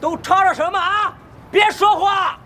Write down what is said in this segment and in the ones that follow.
都吵吵什么啊？别说话！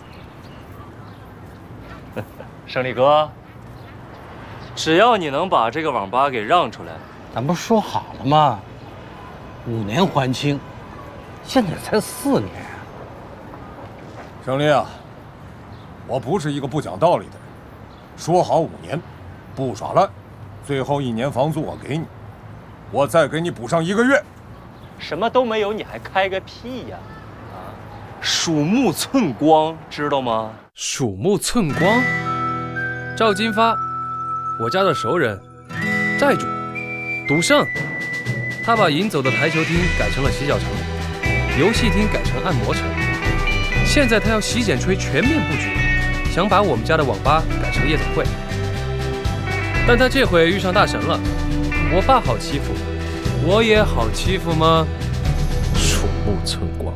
胜利哥，只要你能把这个网吧给让出来， 咱不是说好了吗？5年还清，现在才4年。 胜利啊，我不是一个不讲道理的人。说好5年，不耍赖，最后1年房租我给你，我再给你补上1个月。 什么都没有，你还开个屁呀！啊，鼠目寸光，知道吗？ 鼠目寸光。赵金发，我家的熟人，债主，赌圣。他把赢走的台球厅改成了洗脚城，游戏厅改成按摩城。现在他要洗剪吹全面布局，想把我们家的网吧改成夜总会。但他这回遇上大神了，我爸好欺负，我也好欺负吗？鼠目寸光。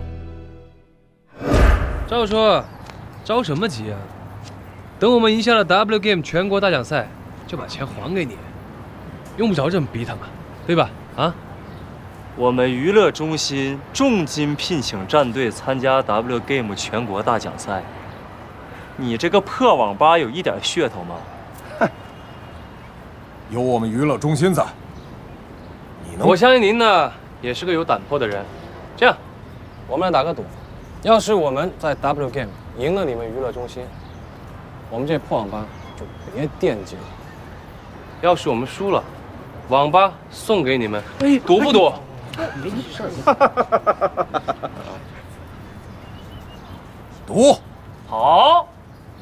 赵叔，着什么急啊？等我们赢下了 W Game 全国大奖赛，就把钱还给你，用不着这么逼他嘛，对吧？啊？ 我们娱乐中心重金聘请战队参加 W Game 全国大奖赛，你这个破网吧有一点噱头吗？ 哼，有我们娱乐中心在，你能…… 我相信您呢，也是个有胆魄的人。这样，我们来打个赌，要是我们在 W Game 赢了你们娱乐中心，我们这破网吧就别惦记了；要是我们输了，网吧送给你们，赌不赌？ 没事儿。 赌。 好。